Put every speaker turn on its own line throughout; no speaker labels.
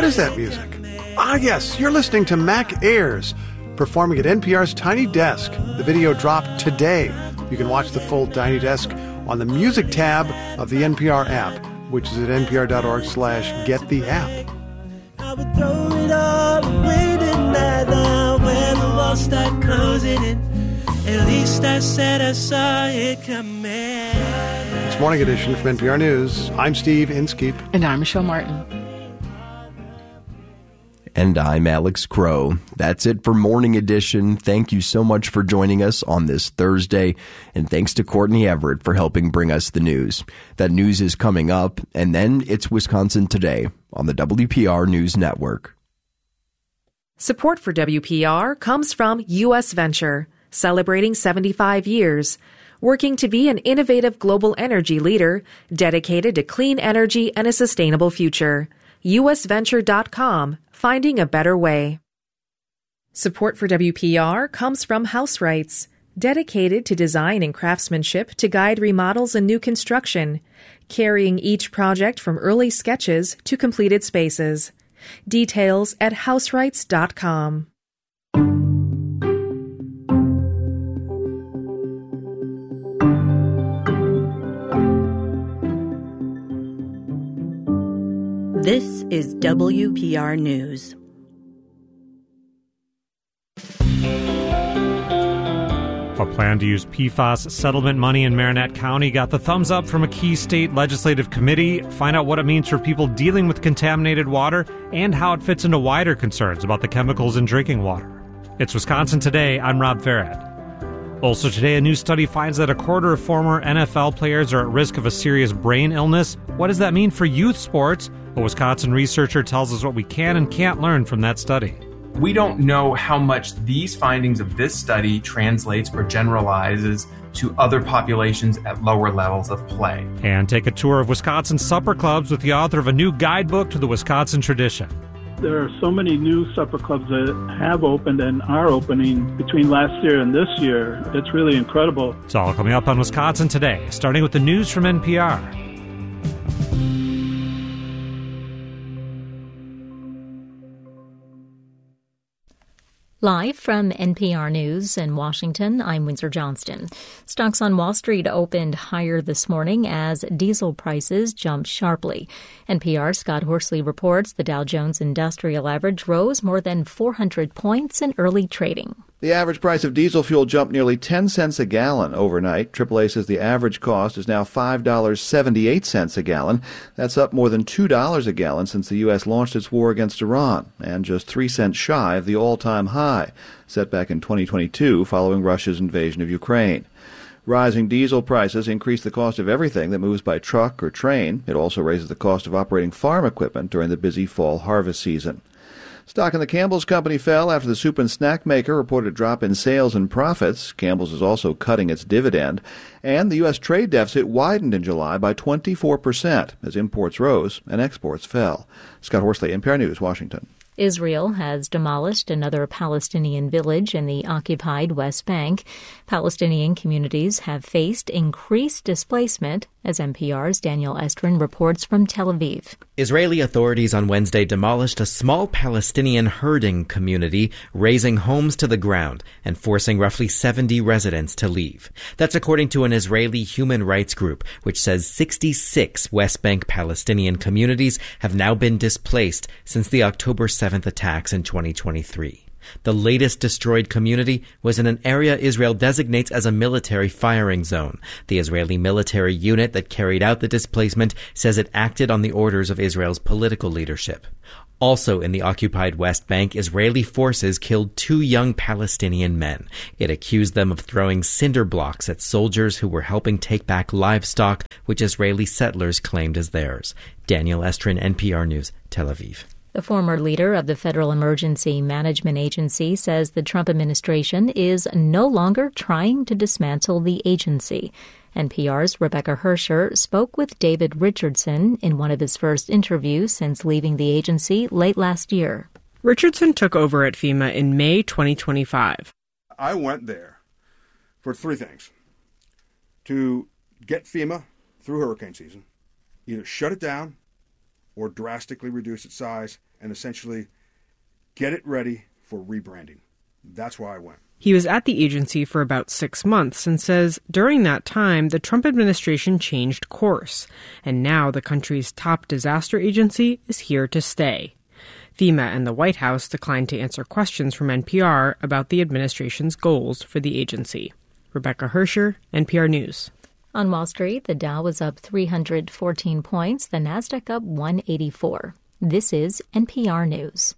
is that music? Ah, yes, you're listening to Mac Ayres, performing at NPR's Tiny Desk. The video dropped today. You can watch the full Tiny Desk on the music tab of the NPR app, which is at npr.org/gettheapp.
I would throw it all away tonight now when the walls start closing in. At least I said I saw it coming.
It's Morning Edition from NPR News. I'm Steve Inskeep.
And I'm Michelle Martin.
And I'm Alex Crow. That's it for Morning Edition. Thank you so much for joining us on this Thursday. And thanks to Courtney Everett for helping bring us the news. That news is coming up, and then it's Wisconsin Today on the WPR News Network.
Support for WPR comes from U.S. Venture, celebrating 75 years. Working to be an innovative global energy leader dedicated to clean energy and a sustainable future. usventure.com, finding a better way. Support for WPR comes from House Rights, dedicated to design and craftsmanship to guide remodels and new construction, carrying each project from early sketches to completed spaces. Details at houserights.com.
This is WPR News.
A plan to use PFAS settlement money in Marinette County got the thumbs up from a key state legislative committee. Find out what it means for people dealing with contaminated water and how it fits into wider concerns about the chemicals in drinking water. It's Wisconsin Today. I'm Rob Farrett. Also today, a new study finds that a quarter of former NFL players are at risk of a serious brain illness. What does that mean for youth sports? A Wisconsin researcher tells us what we can and can't learn from that study.
We don't know how much these findings of this study translates or generalizes to other populations at lower levels of play.
And take a tour of Wisconsin supper clubs with the author of a new guidebook to the Wisconsin tradition.
There are so many new supper clubs that have opened and are opening between last year and this year. It's really incredible.
It's all coming up on Wisconsin Today, starting with the news from NPR.
Live from NPR News in Washington, I'm Windsor Johnston. Stocks on Wall Street opened higher this morning as diesel prices jumped sharply. NPR's Scott Horsley reports the Dow Jones Industrial Average rose more than 400 points in early trading.
The average price of diesel fuel jumped nearly 10 cents a gallon overnight. AAA says the average cost is now $5.78 a gallon. That's up more than $2 a gallon since the U.S. launched its war against Iran, and just 3 cents shy of the all-time high, set back in 2022 following Russia's invasion of Ukraine. Rising diesel prices increase the cost of everything that moves by truck or train. It also raises the cost of operating farm equipment during the busy fall harvest season. Stock in the Campbell's Company fell after the soup and snack maker reported a drop in sales and profits. Campbell's is also cutting its dividend. And the U.S. trade deficit widened in July by 24% as imports rose and exports fell. Scott Horsley, NPR News, Washington.
Israel has demolished another Palestinian village in the occupied West Bank. Palestinian communities have faced increased displacement, as NPR's Daniel Estrin reports from Tel Aviv.
Israeli authorities on Wednesday demolished a small Palestinian herding community, razing homes to the ground and forcing roughly 70 residents to leave. That's according to an Israeli human rights group, which says 66 West Bank Palestinian communities have now been displaced since the October 7th attacks in 2023. The latest destroyed community was in an area Israel designates as a military firing zone. The Israeli military unit that carried out the displacement says it acted on the orders of Israel's political leadership. Also in the occupied West Bank, Israeli forces killed 2 young Palestinian men. It accused them of throwing cinder blocks at soldiers who were helping take back livestock, which Israeli settlers claimed as theirs. Daniel Estrin, NPR News, Tel Aviv.
The former leader of the Federal Emergency Management Agency says the Trump administration is no longer trying to dismantle the agency. NPR's Rebecca Hersher spoke with David Richardson in one of his first interviews since leaving the agency late last year.
Richardson took over at FEMA in May 2025.
I went there for 3 things. To get FEMA through hurricane season, either shut it down or drastically reduce its size and essentially get it ready for rebranding. That's why I went.
He was at the agency for about 6 months and says during that time, the Trump administration changed course, and now the country's top disaster agency is here to stay. FEMA and the White House declined to answer questions from NPR about the administration's goals for the agency. Rebecca Hersher, NPR News.
On Wall Street, the Dow was up 314 points, the Nasdaq up 184. This is NPR News.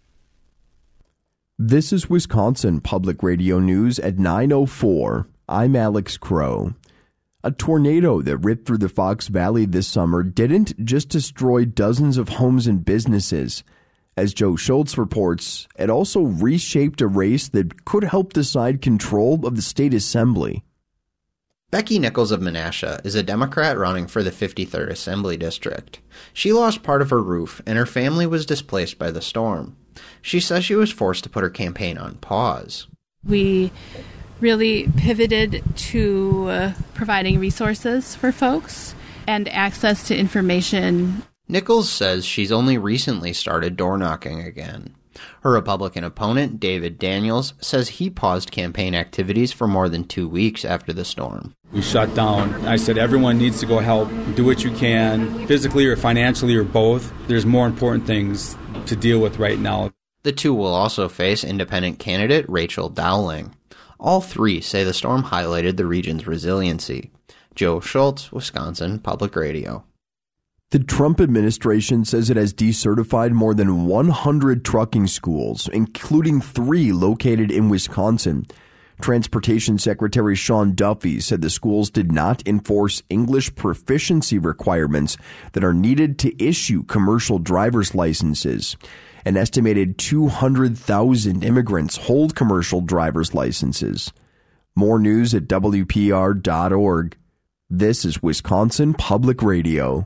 This is Wisconsin Public Radio News at 9:04. I'm Alex Crow. A tornado that ripped through the Fox Valley this summer didn't just destroy dozens of homes and businesses. As Joe Schultz reports, it also reshaped a race that could help decide control of the state assembly.
Becky Nichols of Menasha is a Democrat running for the 53rd Assembly District. She lost part of her roof, and her family was displaced by the storm. She says she was forced to put her campaign on pause.
We really pivoted to providing resources for folks and access to information.
Nichols says she's only recently started door knocking again. Her Republican opponent, David Daniels, says he paused campaign activities for more than 2 weeks after the storm.
We shut down. I said everyone needs to go help, do what you can, physically or financially or both. There's more important things to deal with right now.
The two will also face independent candidate Rachel Dowling. All three say the storm highlighted the region's resiliency. Joe Schultz, Wisconsin Public Radio.
The Trump administration says it has decertified more than 100 trucking schools, including 3 located in Wisconsin. Transportation Secretary Sean Duffy said the schools did not enforce English proficiency requirements that are needed to issue commercial driver's licenses. An estimated 200,000 immigrants hold commercial driver's licenses. More news at WPR.org. This is Wisconsin Public Radio.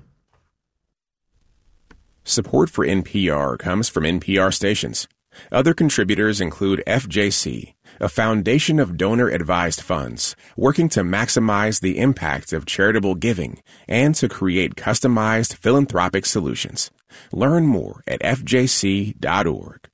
Support for NPR comes from NPR stations. Other contributors include FJC, a foundation of donor-advised funds working to maximize the impact of charitable giving and to create customized philanthropic solutions. Learn more at fjc.org.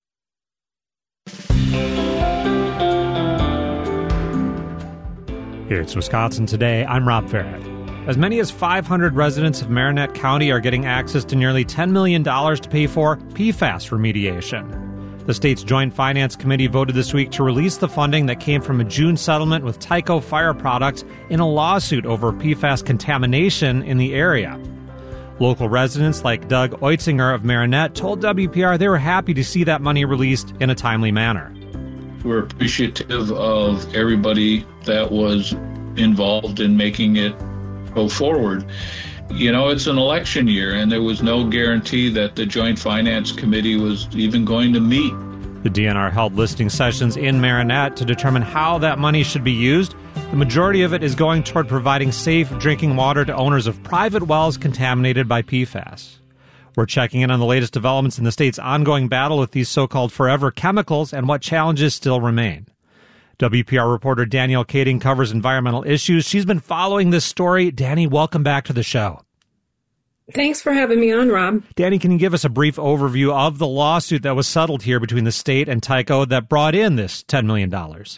It's Wisconsin Today. I'm Rob Farrett. As many as 500 residents of Marinette County are getting access to nearly $10 million to pay for PFAS remediation. The state's Joint Finance Committee voted this week to release the funding that came from a June settlement with Tyco Fire Products in a lawsuit over PFAS contamination in the area. Local residents like Doug Oitzinger of Marinette told WPR they were happy to see that money released in a timely manner.
We're appreciative of everybody that was involved in making it go forward. You know, it's an election year, and there was no guarantee that the Joint Finance Committee was even going to meet.
The DNR held listening sessions in Marinette to determine how that money should be used. The majority of it is going toward providing safe drinking water to owners of private wells contaminated by PFAS. We're checking in on the latest developments in the state's ongoing battle with these so-called forever chemicals and what challenges still remain. WPR reporter Danielle Kading covers environmental issues. She's been following this story. Danny, welcome back to the show.
Thanks for having me on, Rob.
Danny, can you give us a brief overview of the lawsuit that was settled here between the state and Tyco that brought in this $10 million?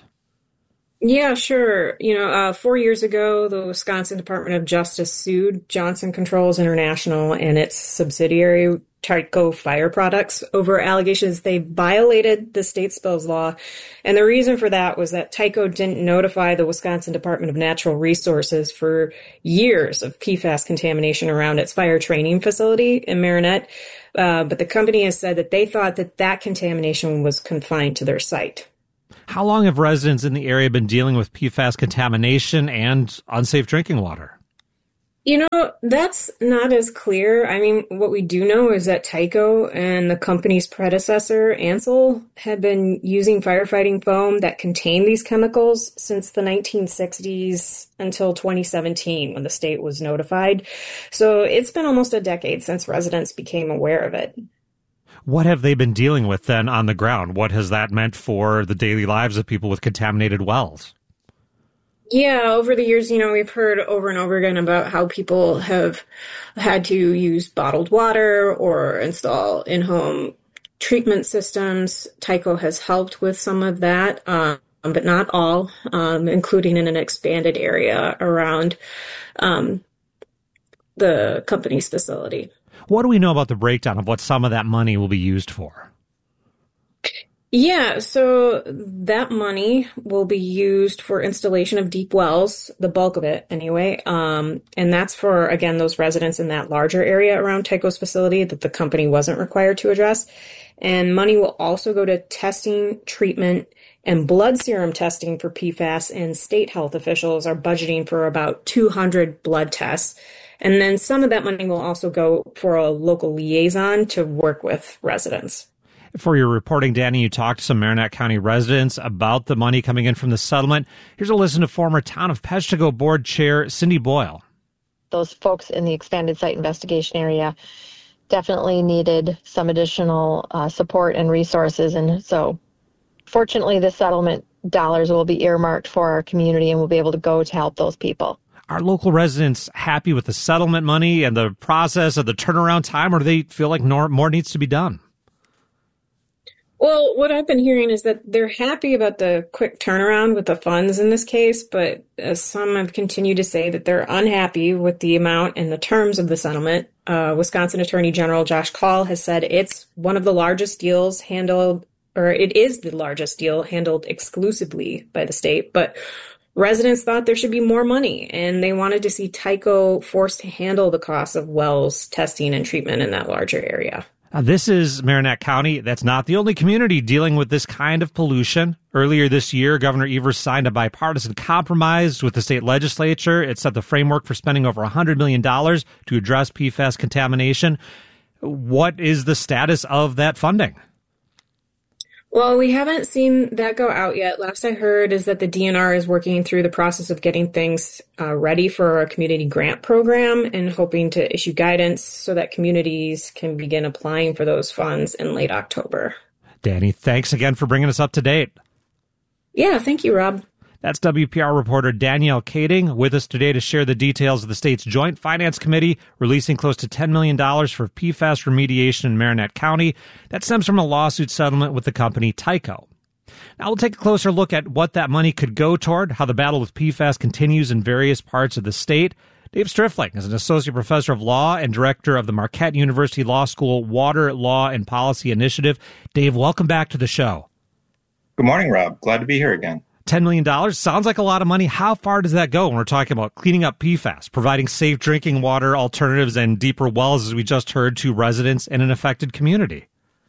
Yeah, sure. 4 years ago, the Wisconsin Department of Justice sued Johnson Controls International and its subsidiary Tyco Fire Products over allegations they violated the state spills law. And the reason for that was that Tyco didn't notify the Wisconsin Department of Natural Resources for years of PFAS contamination around its fire training facility in Marinette. But the company has said that they thought that contamination was confined to their site.
How long have residents in the area been dealing with PFAS contamination and unsafe drinking water?
That's not as clear. I mean, what we do know is that Tyco and the company's predecessor, Ansell, had been using firefighting foam that contained these chemicals since the 1960s until 2017 when the state was notified. So it's been almost a decade since residents became aware of it.
What have they been dealing with then on the ground? What has that meant for the daily lives of people with contaminated wells?
Yeah, over the years, we've heard over and over again about how people have had to use bottled water or install in-home treatment systems. Tyco has helped with some of that, but not all, including in an expanded area around the company's facility.
What do we know about the breakdown of what some of that money will be used for?
Yeah, so that money will be used for installation of deep wells, the bulk of it anyway. And that's for, again, those residents in that larger area around Tyco's facility that the company wasn't required to address. And money will also go to testing, treatment, and blood serum testing for PFAS, and state health officials are budgeting for about 200 blood tests. And then some of that money will also go for a local liaison to work with residents.
For your reporting, Danny, you talked to some Marinette County residents about the money coming in from the settlement. Here's a listen to former Town of Peshtigo Board Chair Cindy Boyle.
Those folks in the expanded site investigation area definitely needed some additional support and resources. And so fortunately, the settlement dollars will be earmarked for our community and we'll be able to go to help those people.
Are local residents happy with the settlement money and the process of the turnaround time, or do they feel like more needs to be done?
Well, what I've been hearing is that they're happy about the quick turnaround with the funds in this case, but some have continued to say that they're unhappy with the amount and the terms of the settlement. Wisconsin Attorney General Josh Kaul has said it's one of the largest deals handled, or it is the largest deal handled exclusively by the state, but residents thought there should be more money, and they wanted to see Tyco forced to handle the cost of wells, testing, and treatment in that larger area.
This is Marinette County. That's not the only community dealing with this kind of pollution. Earlier this year, Governor Evers signed a bipartisan compromise with the state legislature. It set the framework for spending over $100 million to address PFAS contamination. What is the status of that funding?
Well, we haven't seen that go out yet. Last I heard is that the DNR is working through the process of getting things ready for a community grant program and hoping to issue guidance so that communities can begin applying for those funds in late October.
Danny, thanks again for bringing us up to date.
Yeah, thank you, Rob.
That's WPR reporter Danielle Kading with us today to share the details of the state's Joint Finance Committee releasing close to $10 million for PFAS remediation in Marinette County. That stems from a lawsuit settlement with the company Tyco. Now we'll take a closer look at what that money could go toward, how the battle with PFAS continues in various parts of the state. Dave Strifling is an associate professor of law and director of the Marquette University Law School Water Law and Policy Initiative. Dave, welcome back to the show.
Good morning, Rob. Glad to be here again.
$10 million sounds like a lot of money. How far does that go when we're talking about cleaning up PFAS, providing safe drinking water alternatives and deeper wells, as we just heard, to residents in an affected community?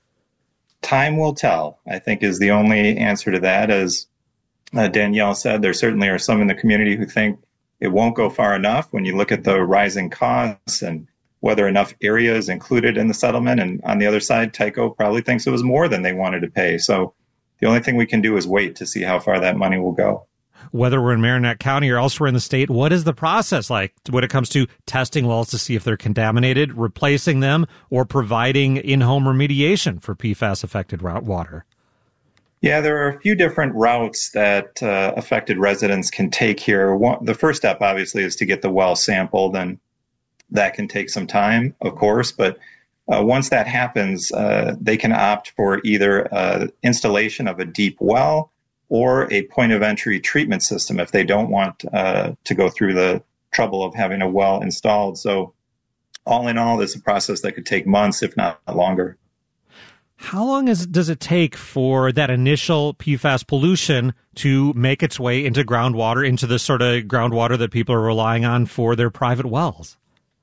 Time will tell, I think, is the only answer to that. As Danielle said, there certainly are some in the community who think it won't go far enough when you look at the rising costs and whether enough area is included in the settlement. And on the other side, Tyco probably thinks it was more than they wanted to pay. So the only thing we can do is wait to see how far that money will go.
Whether we're in Marinette County or elsewhere in the state, what is the process like when it comes to testing wells to see if they're contaminated, replacing them, or providing in-home remediation for PFAS-affected water?
Yeah, there are a few different routes that affected residents can take here. The first step, obviously, is to get the well sampled, and that can take some time, of course, but once that happens, they can opt for either installation of a deep well or a point of entry treatment system if they don't want to go through the trouble of having a well installed. So all in all, it's a process that could take months, if not longer.
How long does it take for that initial PFAS pollution to make its way into groundwater, into the sort of groundwater that people are relying on for their private wells?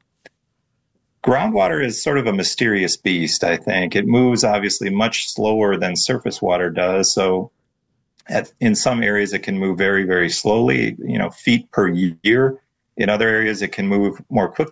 Groundwater is sort of a mysterious beast, I think. It moves obviously much slower than surface water does. So in some areas, it can move very, very slowly, feet per year. In other areas, it can move more quickly